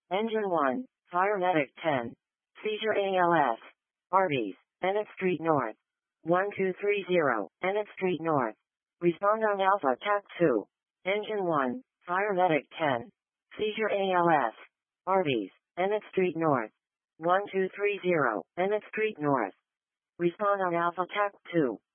Engine 1, Fire Medic 10. Seizure ALS. Arby's, Bennett Street North. 1230, Bennett Street North. Respond on Alpha TAC 2. Engine 1, Fire Medic 10. Seizure ALS. Arby's, Bennett Street North. 1230, Bennett Street North. Respond on Alpha TAC 2.